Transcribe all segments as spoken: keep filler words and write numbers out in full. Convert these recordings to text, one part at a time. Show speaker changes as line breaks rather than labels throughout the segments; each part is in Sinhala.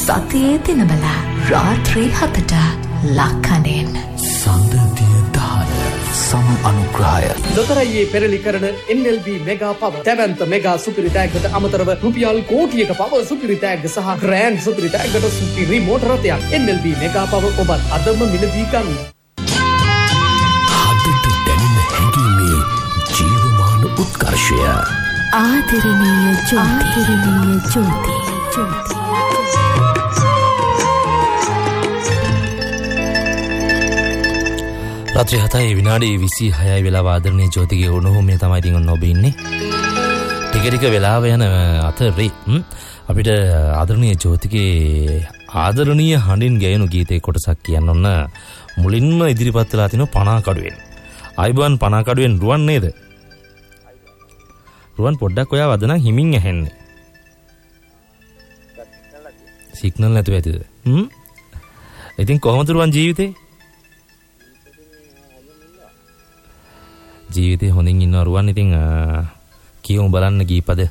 සතියේ දිනවල රාත්‍රී හතට ලක්කනෙන්
සඳතිය දහය සම අනුග්‍රහය
ලොතරැයියේ පෙරලි කරන එන් එල් බී මෙගා පව දැවැන්ත මෙගා සුපිරි තෑග්ගට අමතරව රුපියල් කෝටියක පව සුපිරි තෑග්ග සහ ග්‍රෑන්ඩ් සුපිරි තෑග්ගට සුපිරි මෝටර රථයක්. එන් එල් බී මෙගා පව ඔබත් අදම මිලදී ගන්න.
හදට දැනෙන හැඟීමේ ජීවමාන උත්කර්ෂය
ආදරණීය ජෝති ආදරණීය ජෝති ජෝති
රාත්‍රී හතයි විනාඩි විසි හයයි වෙලාව ආදරණීය ජෝතිගේ උණුහුමේ තමයි ඉතින් ඔන්න ඔබ ඉන්නේ. ටික ටික වෙලාව යන අතරේ අපිට ආදරණීය ජෝතිගේ ආදරණීය හඬින් ගැයෙනු ගීතේ කොටසක් කියන්න ඔන්න මුලින්ම ඉදිරිපත් වෙලා තිනු පනාකඩුවෙන්. ආයිබන් පනාකඩුවෙන් රුවන් නේද? රුවන් පොඩ්ඩක් ඔයා වදනම් හිමින් ඇහෙන්නේ. සිග්නල් නැතුව ඇතිද? හ්ම්. ඉතින් කොහොමද රුවන් ජීවිතේ? ජීවිතේ හොඳින් ඉන්නවා රුවන්. ඉතින් කියමු බලන්න ගීපද.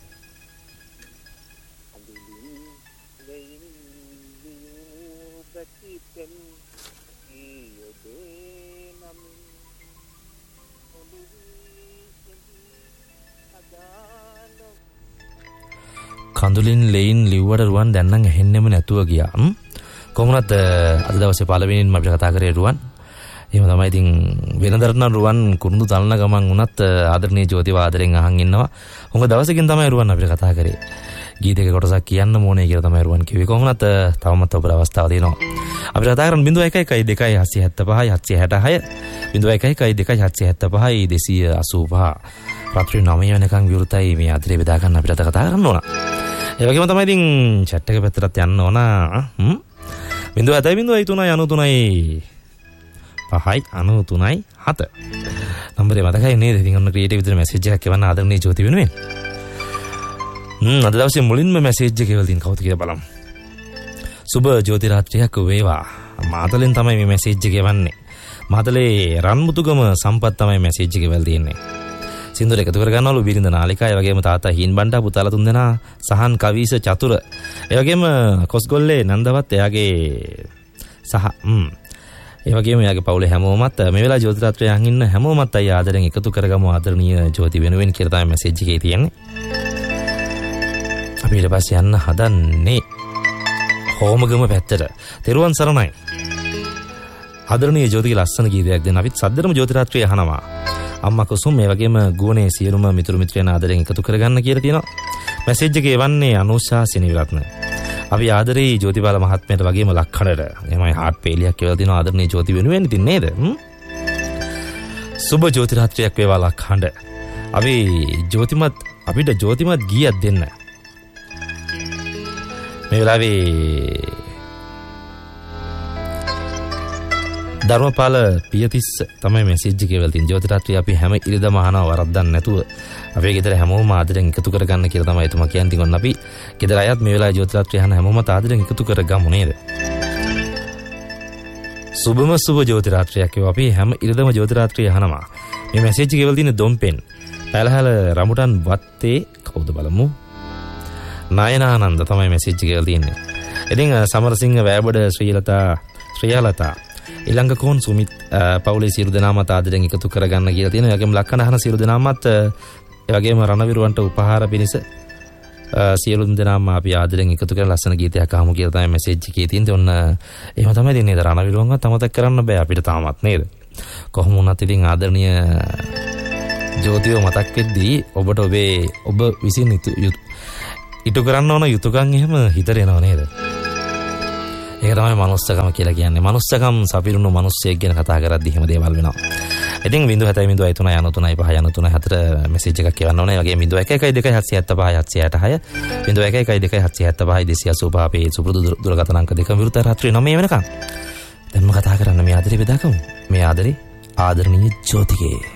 කඳුලින් ලෙයින් ලිව්වට රුවන් දැන් නම් ඇහෙන්නෙම නැතුව ගියා. කොහොමවත් අද දවසේ පළවෙනිින්ම අපිට කතා කරේ රුවන්. එහෙම තමයි. ඉතින් වෙනදට නම් රුවන් කුරුඳු තලන ගමන් උනත් ආදරණීය ජෝතිව ආදරෙන් අහන් ඉන්නවා. හොඟ දවසකින් තමයි රුවන් අපිට කතා කරේ. ගීතයක කොටසක් කියන්න ඕනේ කියලා තමයි රුවන් කිව්වේ. කොහොමවත් තවමත් ඔබට අවස්ථාව දෙනවා. අපිට කතා කරන බිංදුව එකයි එකයි දෙකයි හත්සිය හැත්තෑපහයි හත්සිය හැටහය බිංදුව එකයි එකයි දෙකයි හත්සිය හැත්තෑපහයි දෙසිය අසූ පහ රාත්‍රී නවය වෙනකන් විවෘතයි. මේ ආදරේ බෙදා ගන්න අපිට කතා කරන්න ඕන. ඒ වගේම තමයි ඉතින් chat එක පැත්තට යන්න ඕන. හ්ම් බිංදුව හතයි බිංදුවයි තුනයි අනූ තුනයි පහයි අනූ තුනයි හත නම්බරේ මතකයි නේද? ඉතින් ඔන්න ක්‍රියේටිව් විදිහට මැසේජ් එකක් එවන්න ආදරණීය ජෝති වෙනුවෙන්. හ්ම් අද දවසේ මුලින්ම මැසේජ් එක එවලා තින් කවුද කියලා බලමු. සුබ ජෝති රාත්‍රියක් වේවා. මාතලෙන් තමයි මේ මැසේජ් එක එවන්නේ. මාතලේ රන්මුතුගම සම්පත් තමයි මැසේජ් එක එවලා තියෙන්නේ. සින්දුර එකතු කර ගන්නවලු බිරිඳ නාලිකා, ඒ වගේම තාත්තා හීන් බණ්ඩා, පුතාලා තුන්දෙනා සහන් කවීස චතුර, ඒ වගේම කොස්ගොල්ලේ නන්දවත් එයාගේ සහ හ්ම් ඒ වගේම එයාගේ පවුලේ හැමෝමත් මේ වෙලාව ජෝති රාත්‍රියන් ඉන්න හැමෝමත් අය ආදරෙන් එකතු කරගමු ආදරණීය ජෝති වෙනුවෙන් කියලා තමයි මැසේජ් එකේ තියෙන්නේ. අපි ඊට පස්සේ යන්න හදන්නේ හෝමගම පැත්තට. තෙරුවන් සරණයි. ආදරණීය ජෝතිගේ ලස්සන ගීතයක් දෙන්න අපිත් සද්දරම ජෝති රාත්‍රිය අහනවා. අම්මා කුසුම් මේ වගේම ගුවනේ සියලුම මිතුරු මිත්‍රයන් ආදරෙන් එකතු කරගන්න කියලා තියෙනවා. මැසේජ් එකේ එවන්නේ අනුෂා සිනිවිරත්න. අපි ආදරේ ජෝතිපාල මහත්මයාට වගේම ලක්කඩට එමයි හાર્ට් පේලියක් කියලා දිනවා ආදරණීය ජෝති වෙනුවෙන් ඉතින් නේද? සුබ ජෝති රාත්‍රියක් වේවා ලක්කඩ. අපි ජෝතිමත් අපිට ජෝතිමත් ගීයක් දෙන්න. මේ වෙලාවේ ධර්මපාල පියතිස්ස තමයි මැසේජ් එක එවලා තින්. ජෝති රාත්‍රිය අපි හැම ඉරිදම අහනවා වරද්දක් නැතුව. අපේ ගෙදර හැමෝම ආදරෙන් එකතු කරගන්න කියලා තමයි එතුමා කියන්නේ. ඉතින් ඔන්න අපි ගෙදර අයත් මේ වෙලාවේ ජෝති රාත්‍රිය අහන හැමෝම ආදරෙන් එකතු කරගමු නේද? සුබම සුබ ජෝති රාත්‍රියක් වේවා. අපි හැම ඉරිදම ජෝති රාත්‍රිය අහනවා. මේ මැසේජ් එක එවලා තියෙන දොම්පෙන් පැලහැල රමුටන් වත්තේ කවුද බලමු. නයනානන්ද තමයි මැසේජ් එක එවලා තියෙන්නේ. ඉතින් සමරසිංහ වෑබඩ ශ්‍රීලතා ශ්‍රියාලතා ඊළඟ කෝන් සුමිත් පවුලේ සියලු දෙනාමත් ආදරෙන් එකතු කරගන්න කියලා තියෙනවා. ඒ වගේම ලක්කන අහන සියලු දෙනාමත් ඒ වගේම රණවිරුවන්ට උපහාර පිණිස සියලු දෙනාම අපි ආදරෙන් එකතු කරලා ලස්සන ගීතයක් අහමු කියලා තමයි මැසේජ් එකේ තියෙන්නේ. ඔන්න එහෙම තමයි දෙන්නේ. රණවිරුවන්වත් අමතක කරන්න බෑ අපිට තාමත් නේද? කොහොම වුණත් ඉතින් ආදරණීය ජෝතිව මතක් වෙද්දී ඔබට ඔබේ ඔබ විසින් ඉටු කරන්න ඕන යුතුයකම් එහෙම හිතට එනවා නේද? ඒක තමයි මනුස්සකම කියලා කියන්නේ. මනුස්සකම් සපිරුණු මිනිස්සෙක් ගැන කතා කරද්දී එහෙම දේවල් වෙනවා. ඉතින් බිංදුව හතයි බිංදුව තුනයි අනූ තුනයි පහයි අනූ තුනයි හතර මැසේජ් එකක් කියවන්න ඕනේ. ඒ වගේම බිංදුව එකයි එකයි දෙකයි හත්සිය හැත්තෑපහයි හත්සිය හැටහය බිංදුව එකයි එකයි දෙකයි හත්සිය හැත්තෑපහයි දෙසිය අසූ පහ අපේ සුපුරුදු දුරකථන අංක දෙකම විරුද්ධ රාත්‍රී නවය වෙනකන්. දැන්ම කතා කරන්න මේ ආදරේ බෙදාගමු. මේ ආදරේ ආදරණීය ජෝතිගේ